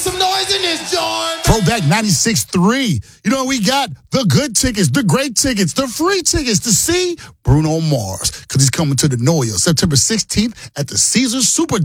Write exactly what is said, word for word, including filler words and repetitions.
some noise in this joint. Throwback ninety-six three. You know, we got the good tickets, the great tickets, the free tickets to see Bruno Mars, because he's coming to the Noyo September sixteenth at the Caesars Superdome.